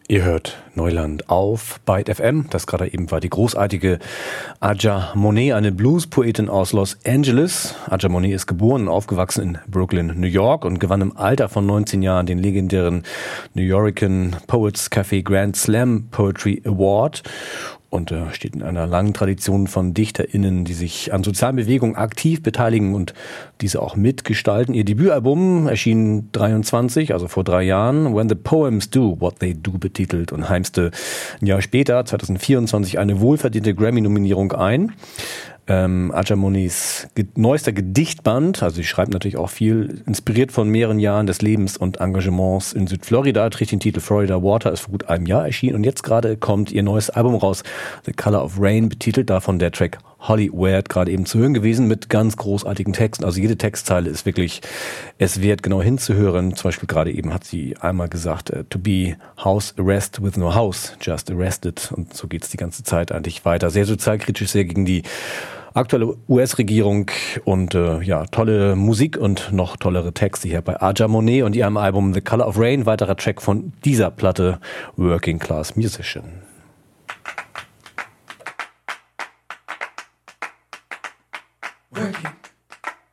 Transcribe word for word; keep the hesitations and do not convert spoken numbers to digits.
Ihr hört Neuland auf Byte F M. Das gerade eben war die großartige Aja Monet, eine Blues-Poetin aus Los Angeles. Aja Monet ist geboren und aufgewachsen in Brooklyn, New York und gewann im Alter von neunzehn Jahren den legendären New Yorker Poets Cafe Grand Slam Poetry Award. Und äh, steht in einer langen Tradition von DichterInnen, die sich an sozialen Bewegungen aktiv beteiligen und diese auch mitgestalten. Ihr Debütalbum erschien dreiundzwanzig, also vor drei Jahren, When the Poems Do What They Do betitelt und heimste ein Jahr später, zwanzig vierundzwanzig, eine wohlverdiente Grammy-Nominierung ein. Ähm, Aja Monets ge- neuester Gedichtband, also sie schreibt natürlich auch viel, inspiriert von mehreren Jahren des Lebens und Engagements in Südflorida, trägt den Titel Florida Water, ist vor gut einem Jahr erschienen und jetzt gerade kommt ihr neues Album raus, The Color of Rain, betitelt, davon der Track Holly Weird gerade eben zu hören gewesen mit ganz großartigen Texten. Also jede Textzeile ist wirklich es wert, genau hinzuhören. Zum Beispiel gerade eben hat sie einmal gesagt, uh, to be house arrest with no house, just arrested. Und so geht's die ganze Zeit eigentlich weiter. Sehr sozialkritisch, sehr gegen die aktuelle U S-Regierung und äh, ja, tolle Musik und noch tollere Texte hier bei Aja Monet und ihrem Album The Color of Rain. Weiterer Track von dieser Platte, Working Class Musician.